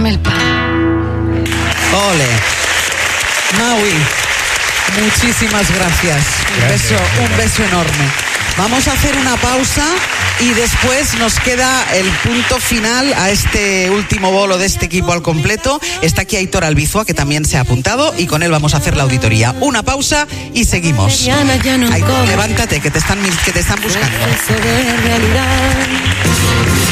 Pásame el pan. Ole. Maui, muchísimas gracias. Un beso enorme. Vamos a hacer una pausa y después nos queda el punto final a este último bolo de este equipo al completo. Está aquí Aitor Albizua, que también se ha apuntado, y con él vamos a hacer la auditoría. Una pausa y seguimos. Aitor, levántate, que te están buscando.